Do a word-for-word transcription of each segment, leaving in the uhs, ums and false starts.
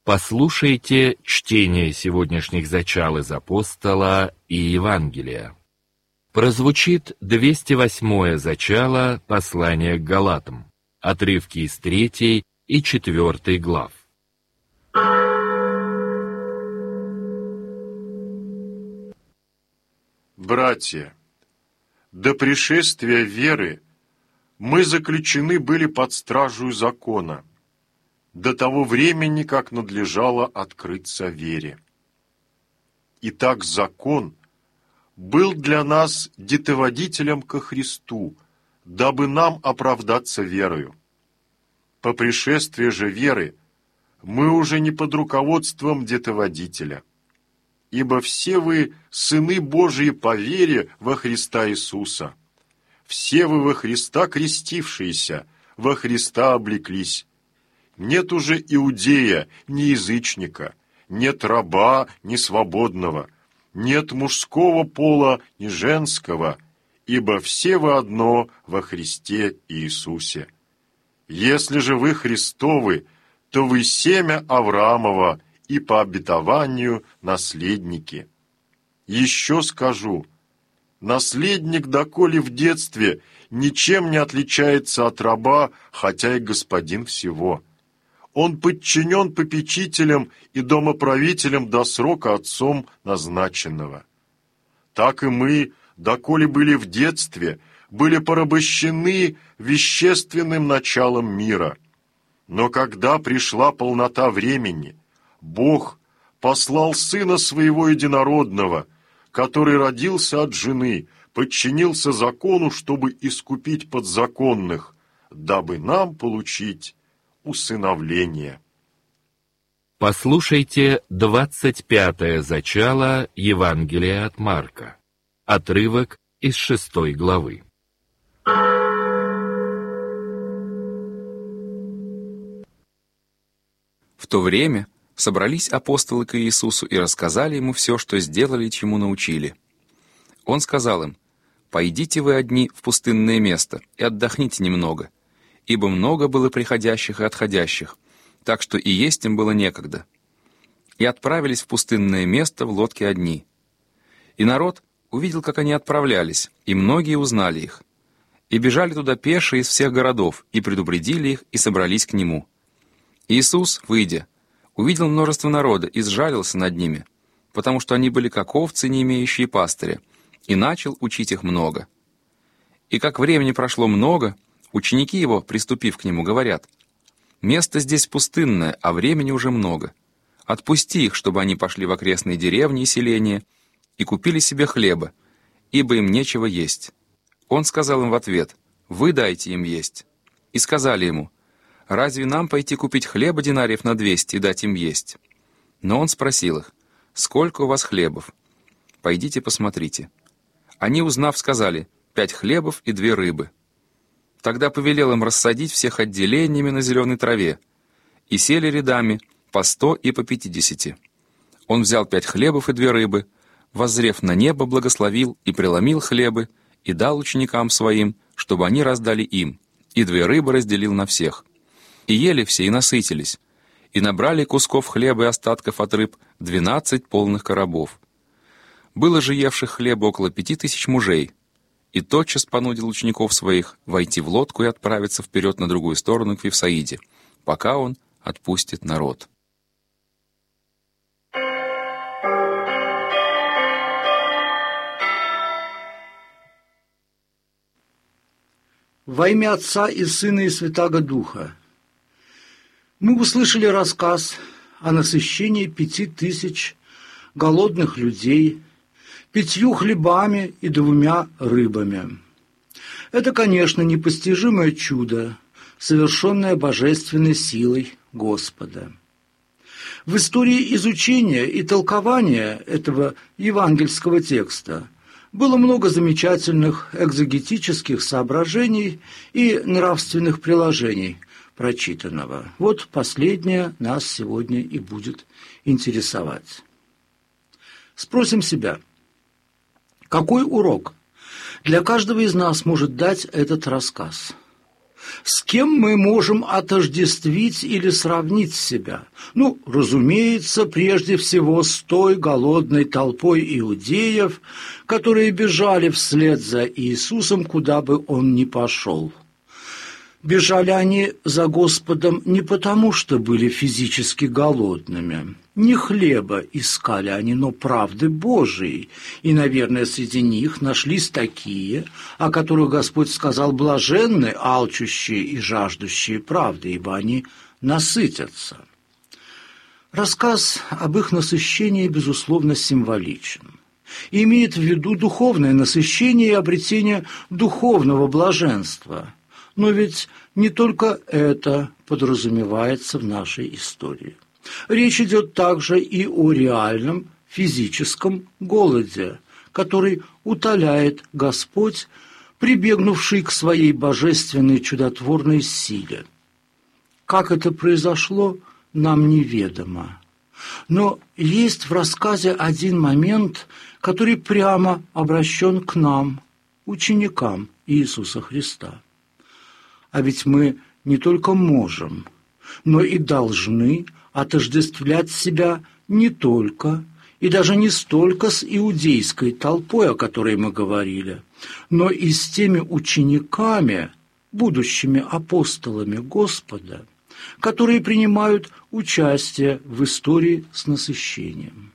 Послушайте чтение сегодняшних зачал из Апостола и Евангелия. Прозвучит двести восьмое зачало послания к Галатам, отрывки из третьей и четвертой глав. Братья, до пришествия веры мы заключены были под стражу закона, до того времени, как надлежало открыться вере. Итак, закон был для нас детоводителем ко Христу, дабы нам оправдаться верою. По пришествии же веры мы уже не под руководством детоводителя, ибо все вы сыны Божии по вере во Христа Иисуса. Все вы во Христа крестившиеся, во Христа облеклись. Нет уже иудея, ни язычника, нет раба, ни свободного, нет мужского пола, ни женского, ибо все вы одно во Христе Иисусе. Если же вы Христовы, то вы семя Авраамова и по обетованию наследники. Еще скажу, наследник, доколе в детстве, ничем не отличается от раба, хотя и господин всего. Он подчинен попечителям и домоправителям до срока отцом назначенного. Так и мы, доколе были в детстве, были порабощены вещественным началом мира. Но когда пришла полнота времени, Бог послал Сына Своего Единородного, который родился от жены, подчинился закону, чтобы искупить подзаконных, дабы нам получить усыновление. Послушайте двадцать пятое зачало Евангелия от Марка, отрывок из шестой главы. В то время собрались апостолы к Иисусу и рассказали ему все, что сделали и чему научили. Он сказал им: «Пойдите вы одни в пустынное место и отдохните немного, ибо много было приходящих и отходящих, так что и есть им было некогда». И отправились в пустынное место в лодке одни. И народ увидел, как они отправлялись, и многие узнали их. И бежали туда пешие из всех городов, и предупредили их, и собрались к нему. Иисус, выйдя, увидел множество народа и сжалился над ними, потому что они были как овцы, не имеющие пастыря, и начал учить их много. И как времени прошло много, ученики его, приступив к нему, говорят: «Место здесь пустынное, а времени уже много. Отпусти их, чтобы они пошли в окрестные деревни и селения и купили себе хлеба, ибо им нечего есть». Он сказал им в ответ: «Вы дайте им есть». И сказали ему: «Разве нам пойти купить хлеба динариев на двести и дать им есть?» Но он спросил их: «Сколько у вас хлебов? Пойдите посмотрите». Они, узнав, сказали: «Пять хлебов и две рыбы». Тогда повелел им рассадить всех отделениями на зеленой траве, и сели рядами по сто и по пятидесяти. Он взял пять хлебов и две рыбы, воззрев на небо, благословил и преломил хлебы, и дал ученикам своим, чтобы они раздали им, и две рыбы разделил на всех. И ели все, и насытились, и набрали кусков хлеба и остатков от рыб двенадцать полных коробов. Было же евших хлеба около пяти тысяч мужей, и тотчас понудил учеников своих войти в лодку и отправиться вперед на другую сторону к Вифсаиде, пока он отпустит народ. Во имя Отца и Сына и Святаго Духа. Мы услышали рассказ о насыщении пяти тысяч голодных людей пятью хлебами и двумя рыбами. Это, конечно, непостижимое чудо, совершенное божественной силой Господа. В истории изучения и толкования этого евангельского текста было много замечательных экзегетических соображений и нравственных приложений прочитанного. Вот последнее нас сегодня и будет интересовать. Спросим себя, какой урок для каждого из нас может дать этот рассказ? С кем мы можем отождествить или сравнить себя? Ну, разумеется, прежде всего с той голодной толпой иудеев, которые бежали вслед за Иисусом, куда бы он ни пошел. Бежали они за Господом не потому, что были физически голодными. Не хлеба искали они, но правды Божией. И, наверное, среди них нашлись такие, о которых Господь сказал: блаженны алчущие и жаждущие правды, ибо они насытятся. Рассказ об их насыщении, безусловно, символичен. И имеет в виду духовное насыщение и обретение духовного блаженства. Но ведь не только это подразумевается в нашей истории. Речь идет также и о реальном физическом голоде, который утоляет Господь, прибегнувший к своей божественной чудотворной силе. Как это произошло, нам неведомо. Но есть в рассказе один момент, который прямо обращен к нам, ученикам Иисуса Христа. А ведь мы не только можем, но и должны отождествлять себя не только и даже не столько с иудейской толпой, о которой мы говорили, но и с теми учениками, будущими апостолами Господа, которые принимают участие в истории с насыщением.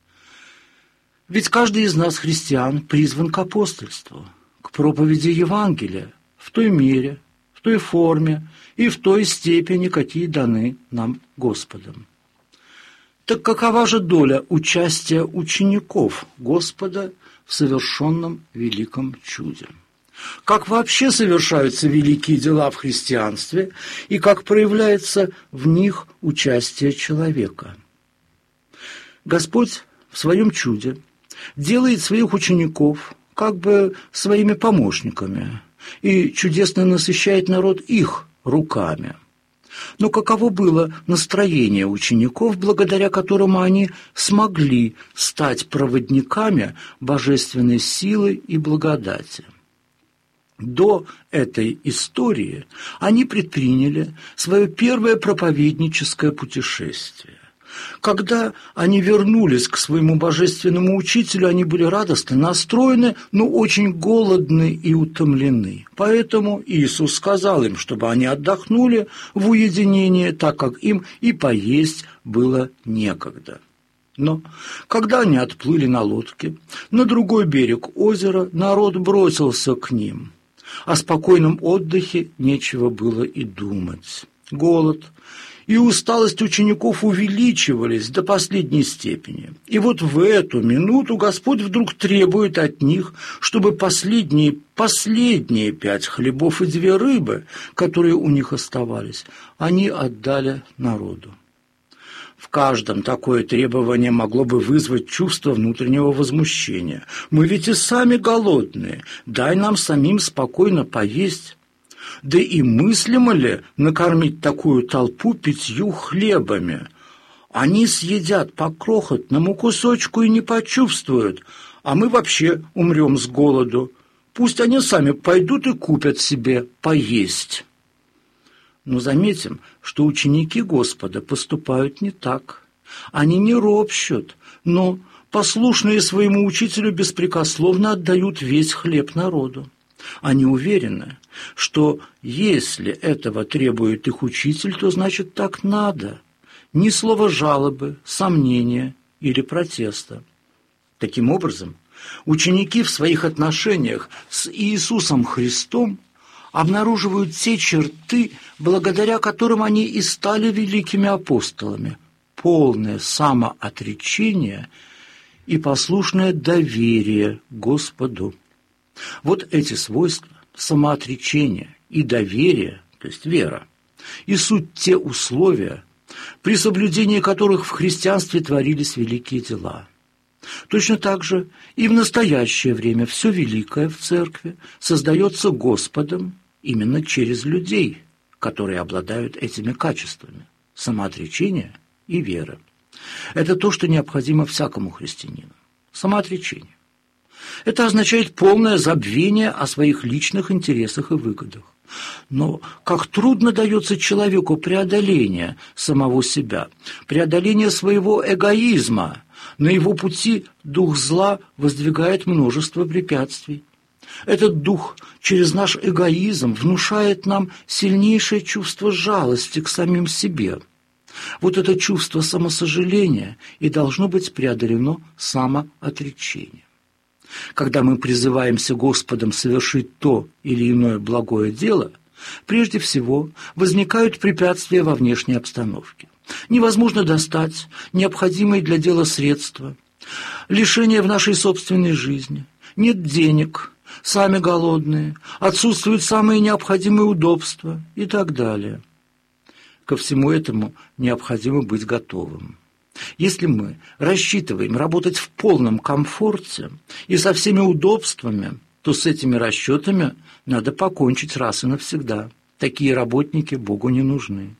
Ведь каждый из нас, христиан, призван к апостольству, к проповеди Евангелия в той мере, в той форме и в той степени, какие даны нам Господом. Так какова же доля участия учеников Господа в совершенном великом чуде? Как вообще совершаются великие дела в христианстве и как проявляется в них участие человека? Господь в своем чуде делает своих учеников как бы своими помощниками и чудесно насыщает народ их руками. Но каково было настроение учеников, благодаря которому они смогли стать проводниками божественной силы и благодати? До этой истории они предприняли свое первое проповедническое путешествие. Когда они вернулись к своему божественному учителю, они были радостно настроены, но очень голодны и утомлены. Поэтому Иисус сказал им, чтобы они отдохнули в уединении, так как им и поесть было некогда. Но когда они отплыли на лодке на другой берег озера, народ бросился к ним. О спокойном отдыхе нечего было и думать. Голод и усталость учеников увеличивались до последней степени. И вот в эту минуту Господь вдруг требует от них, чтобы последние, последние пять хлебов и две рыбы, которые у них оставались, они отдали народу. В каждом такое требование могло бы вызвать чувство внутреннего возмущения. «Мы ведь и сами голодные, дай нам самим спокойно поесть». Да и мыслимо ли накормить такую толпу пятью хлебами? Они съедят по крохотному кусочку и не почувствуют, а мы вообще умрем с голоду. Пусть они сами пойдут и купят себе поесть. Но заметим, что ученики Господа поступают не так. Они не ропщут, но, послушные своему учителю, беспрекословно отдают весь хлеб народу. Они уверены, что если этого требует их учитель, то значит так надо. Ни слова жалобы, сомнения или протеста. Таким образом, ученики в своих отношениях с Иисусом Христом обнаруживают те черты, благодаря которым они и стали великими апостолами: полное самоотречение и послушное доверие Господу. Вот эти свойства – самоотречение и доверие, то есть вера, и суть те условия, при соблюдении которых в христианстве творились великие дела. Точно так же и в настоящее время все великое в церкви создается Господом именно через людей, которые обладают этими качествами – самоотречение и вера. Это то, что необходимо всякому христианину – самоотречение. Это означает полное забвение о своих личных интересах и выгодах. Но как трудно дается человеку преодоление самого себя, преодоление своего эгоизма. На его пути дух зла воздвигает множество препятствий. Этот дух через наш эгоизм внушает нам сильнейшее чувство жалости к самим себе. Вот это чувство самосожаления и должно быть преодолено самоотречением. Когда мы призываемся Господом совершить то или иное благое дело, прежде всего возникают препятствия во внешней обстановке. Невозможно достать необходимые для дела средства, лишения в нашей собственной жизни, нет денег, сами голодные, отсутствуют самые необходимые удобства и так далее. Ко всему этому необходимо быть готовым. Если мы рассчитываем работать в полном комфорте и со всеми удобствами, то с этими расчетами надо покончить раз и навсегда. Такие работники Богу не нужны.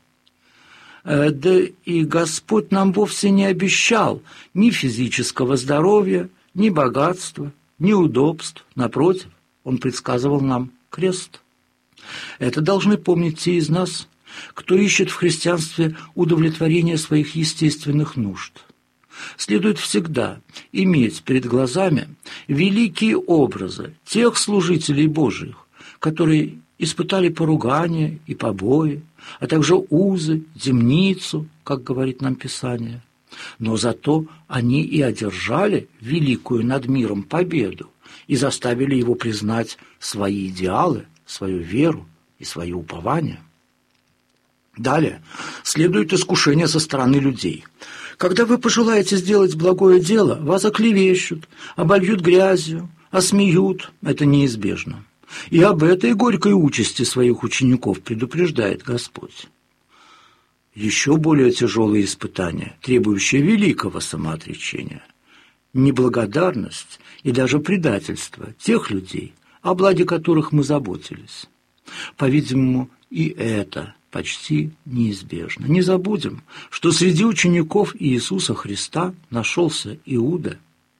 Да и Господь нам вовсе не обещал ни физического здоровья, ни богатства, ни удобств. Напротив, Он предсказывал нам крест. Это должны помнить те из нас, кто ищет в христианстве удовлетворение своих естественных нужд. Следует всегда иметь перед глазами великие образы тех служителей Божиих, которые испытали поругания и побои, а также узы, темницу, как говорит нам Писание. Но зато они и одержали великую над миром победу и заставили его признать свои идеалы, свою веру и свое упование. Далее следует искушение со стороны людей. Когда вы пожелаете сделать благое дело, вас оклевещут, обольют грязью, осмеют. Это неизбежно. И об этой горькой участи своих учеников предупреждает Господь. Еще более тяжелые испытания, требующие великого самоотречения, неблагодарность и даже предательство тех людей, о благе которых мы заботились. По-видимому, и это почти неизбежно. Не забудем, что среди учеников Иисуса Христа нашелся Иуда.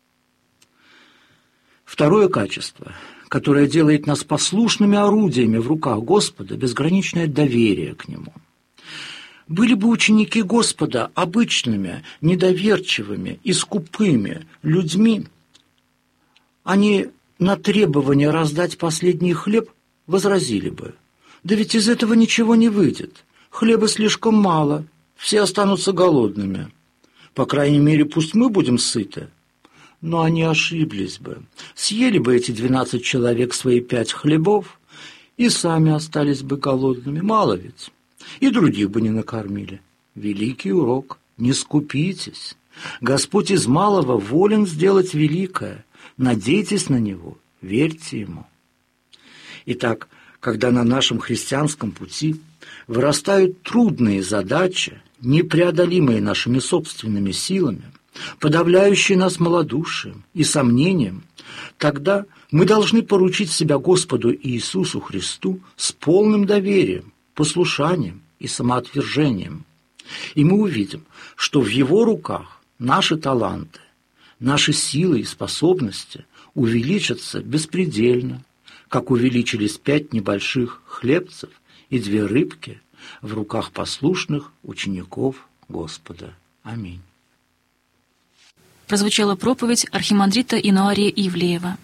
Второе качество, которое делает нас послушными орудиями в руках Господа, безграничное доверие к Нему. Были бы ученики Господа обычными, недоверчивыми и скупыми людьми, они на требование раздать последний хлеб возразили бы: да ведь из этого ничего не выйдет, хлеба слишком мало, все останутся голодными. По крайней мере, пусть мы будем сыты. Но они ошиблись бы, съели бы эти двенадцать человек свои пять хлебов и сами остались бы голодными, мало ведь, и других бы не накормили. Великий урок, не скупитесь, Господь из малого волен сделать великое, надейтесь на Него, верьте Ему. Итак, когда на нашем христианском пути вырастают трудные задачи, непреодолимые нашими собственными силами, подавляющие нас малодушием и сомнением, тогда мы должны поручить себя Господу Иисусу Христу с полным доверием, послушанием и самоотвержением. И мы увидим, что в Его руках наши таланты, наши силы и способности увеличатся беспредельно, как увеличились пять небольших хлебцев и две рыбки в руках послушных учеников Господа. Аминь. Прозвучала проповедь архимандрита Инуария Ивлеева.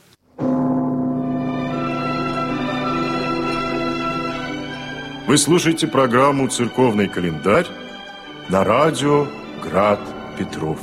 Вы слушаете программу «Церковный календарь» на радио «Град Петров».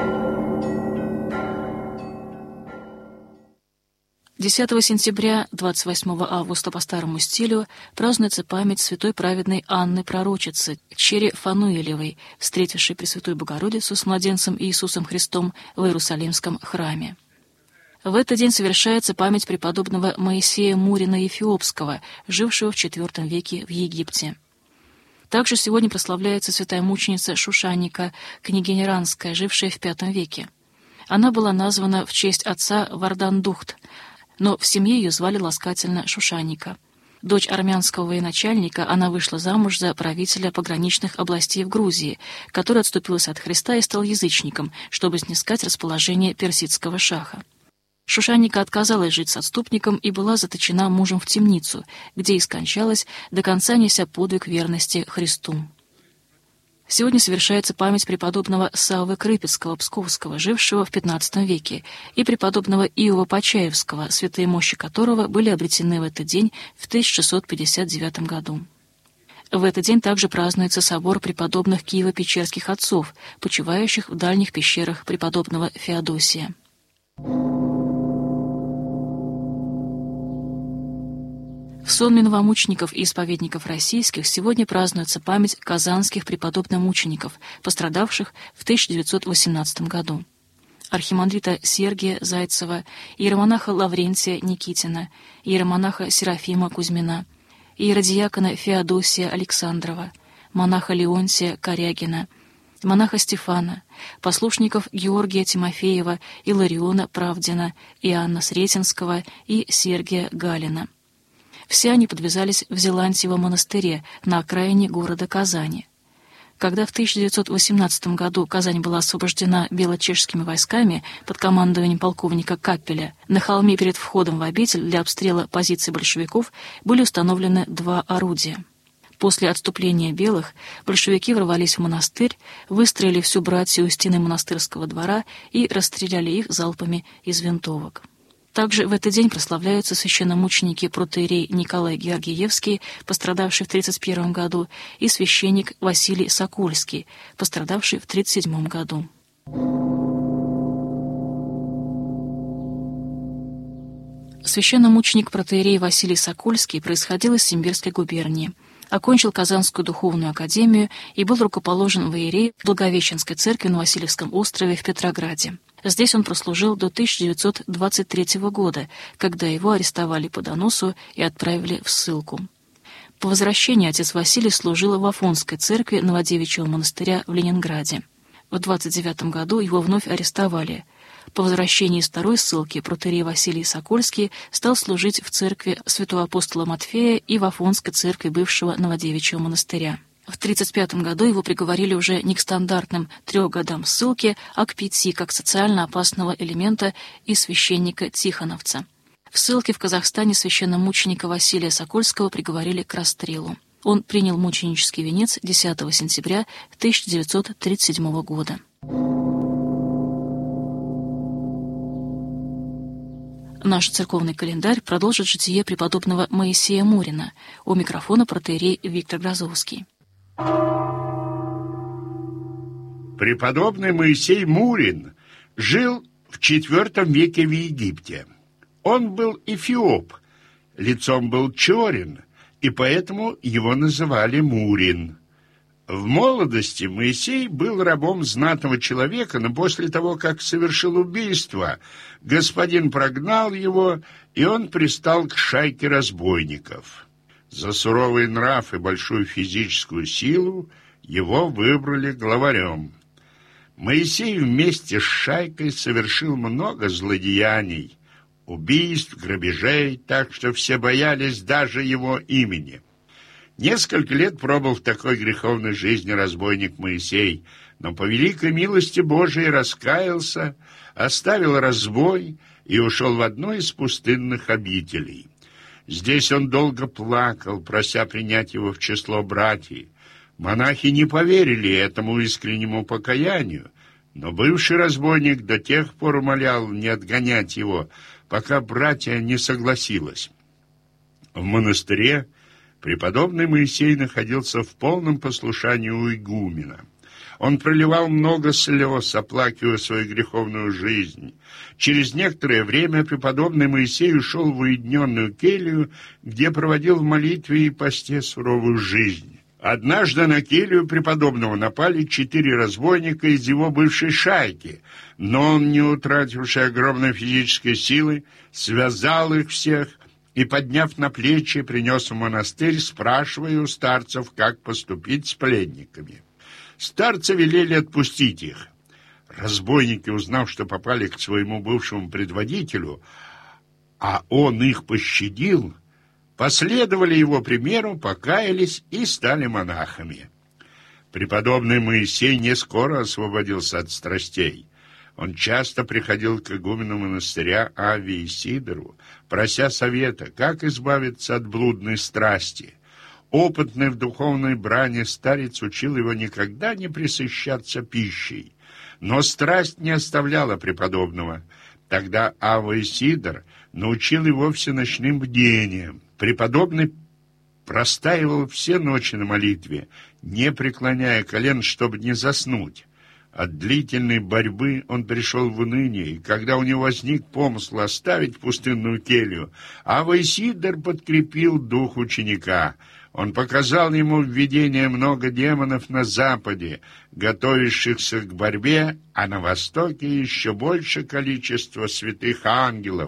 десятого сентября, двадцать восьмого августа по старому стилю празднуется память святой праведной Анны Пророчицы, чере Фануилевой, встретившей Пресвятую Богородицу с младенцем Иисусом Христом в Иерусалимском храме. В этот день совершается память преподобного Моисея Мурина Эфиопского, жившего в четвёртом веке в Египте. Также сегодня прославляется святая мученица Шушанника, княгиня Ранская, жившая в пятом веке. Она была названа в честь отца Вардандухт, но в семье ее звали ласкательно Шушанника. Дочь армянского военачальника, она вышла замуж за правителя пограничных областей в Грузии, который отступился от Христа и стал язычником, чтобы снискать расположение персидского шаха. Шушанника отказалась жить с отступником и была заточена мужем в темницу, где и скончалась, до конца неся подвиг верности Христу. Сегодня совершается память преподобного Саввы Крыпецкого-Псковского, жившего в пятнадцатом веке, и преподобного Иова Почаевского, святые мощи которого были обретены в этот день в тысяча шестьсот пятьдесят девятом году. В этот день также празднуется собор преподобных Киево-Печерских отцов, почивающих в дальних пещерах преподобного Феодосия. В сонме новомучеников и исповедников российских сегодня празднуется память казанских преподобно-мучеников, пострадавших в тысяча девятьсот восемнадцатом году. Архимандрита Сергия Зайцева, иеромонаха Лаврентия Никитина, иеромонаха Серафима Кузьмина, иеродиакона Феодосия Александрова, монаха Леонтия Корягина, монаха Стефана, послушников Георгия Тимофеева, Илариона Правдина, Иоанна Сретенского и Сергия Галина. Все они подвязались в Зелантьевом монастыре на окраине города Казани. Когда в тысяча девятьсот восемнадцатом году Казань была освобождена белочешскими войсками под командованием полковника Каппеля, на холме перед входом в обитель для обстрела позиций большевиков были установлены два орудия. После отступления белых большевики ворвались в монастырь, выстроили всю братью у стены монастырского двора и расстреляли их залпами из винтовок. Также в этот день прославляются священномученики протоиерей Николай Георгиевский, пострадавший в тридцать первом году, и священник Василий Сокольский, пострадавший в тридцать седьмом году. Священномученик протоиерей Василий Сокольский происходил из Симбирской губернии. Окончил Казанскую духовную академию и был рукоположен в иерей Благовещенской церкви на Васильевском острове в Петрограде. Здесь он прослужил до тысяча девятьсот двадцать третьего года, когда его арестовали по доносу и отправили в ссылку. По возвращении отец Василий служил в Афонской церкви Новодевичьего монастыря в Ленинграде. В двадцать девятом году его вновь арестовали. По возвращении из второй ссылки протоиерей Василий Сокольский стал служить в церкви святого апостола Матфея и в Афонской церкви бывшего Новодевичьего монастыря. В тридцать пятом году его приговорили уже не к стандартным трех годам ссылки, а к пяти, как социально опасного элемента и священника-тихоновца. В ссылке в Казахстане священномученика Василия Сокольского приговорили к расстрелу. Он принял мученический венец десятого сентября тысяча девятьсот тридцать седьмого года. Наш церковный календарь продолжит житие преподобного Моисея Мурина. У микрофона протоиерей Виктор Грозовский. Преподобный Моисей Мурин жил в четвертом веке в Египте. Он был эфиоп, лицом был черен, и поэтому его называли Мурин. В молодости Моисей был рабом знатного человека, но после того, как совершил убийство, господин прогнал его, и он пристал к шайке разбойников. За суровый нрав и большую физическую силу его выбрали главарем. Моисей вместе с шайкой совершил много злодеяний, убийств, грабежей, так что все боялись даже его имени. Несколько лет пробыл в такой греховной жизни разбойник Моисей, но по великой милости Божией раскаялся, оставил разбой и ушел в одну из пустынных обителей. Здесь он долго плакал, прося принять его в число братьев. Монахи не поверили этому искреннему покаянию, но бывший разбойник до тех пор умолял не отгонять его, пока братья не согласились. В монастыре преподобный Моисей находился в полном послушании у игумена. Он проливал много слез, оплакивая свою греховную жизнь. Через некоторое время преподобный Моисей ушел в уединенную келью, где проводил в молитве и посте суровую жизнь. Однажды на келью преподобного напали четыре разбойника из его бывшей шайки, но он, не утративший огромной физической силы, связал их всех и, подняв на плечи, принес в монастырь, спрашивая у старцев, как поступить с пленниками. Старцы велели отпустить их. Разбойники, узнав, что попали к своему бывшему предводителю, а он их пощадил, последовали его примеру, покаялись и стали монахами. Преподобный Моисей не скоро освободился от страстей. Он часто приходил к игумену монастыря Авве Сидору, прося совета, как избавиться от блудной страсти. Опытный в духовной брани старец учил его никогда не пресыщаться пищей. Но страсть не оставляла преподобного. Тогда Авва Сидор научил его всеночным бдениям. Преподобный простаивал все ночи на молитве, не преклоняя колен, чтобы не заснуть. От длительной борьбы он пришел в уныние, и когда у него возник помысл оставить пустынную келью, Авва Сидор подкрепил дух ученика. Он показал ему в видении много демонов на западе, готовящихся к борьбе, а на востоке еще больше количество святых ангелов,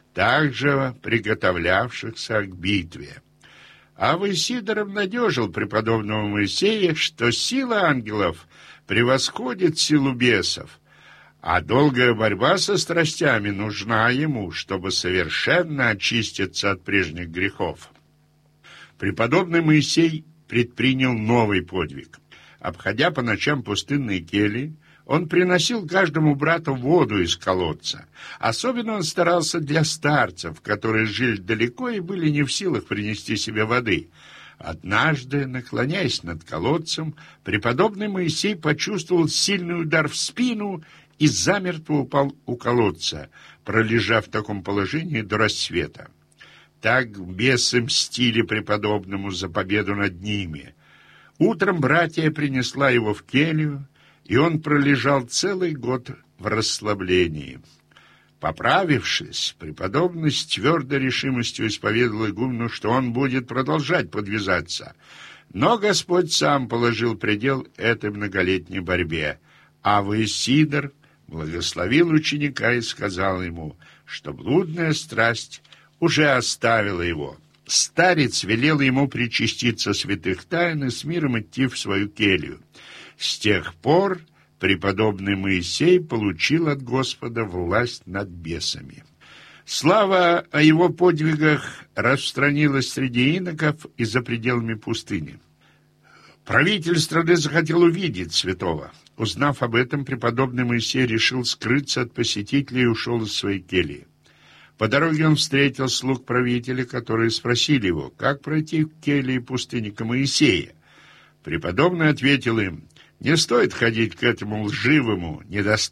также приготовлявшихся к битве. Авва Сидор обнадежил преподобного Моисея, что сила ангелов превосходит силу бесов, а долгая борьба со страстями нужна ему, чтобы совершенно очиститься от прежних грехов. Преподобный Моисей предпринял новый подвиг. Обходя по ночам пустынные кельи, он приносил каждому брату воду из колодца. Особенно он старался для старцев, которые жили далеко и были не в силах принести себе воды. Однажды, наклоняясь над колодцем, преподобный Моисей почувствовал сильный удар в спину и замертво упал у колодца, пролежав в таком положении до рассвета. Так бесы мстили преподобному за победу над ними. Утром братья принесла его в келью, и он пролежал целый год в расслаблении. Поправившись, преподобный с твердой решимостью исповедовал игумену, что он будет продолжать подвязаться. Но Господь сам положил предел этой многолетней борьбе. Авва Сидор благословил ученика и сказал ему, что блудная страсть уже оставила его. Старец велел ему причаститься святых тайн и с миром идти в свою келью. С тех пор преподобный Моисей получил от Господа власть над бесами. Слава о его подвигах распространилась среди иноков и за пределами пустыни. Правитель страны захотел увидеть святого. Узнав об этом, преподобный Моисей решил скрыться от посетителей и ушел из своей кельи. По дороге он встретил слуг правителя, которые спросили его, как пройти к келье пустынника Моисея. Преподобный ответил им: «Не стоит ходить к этому лживому, недостойному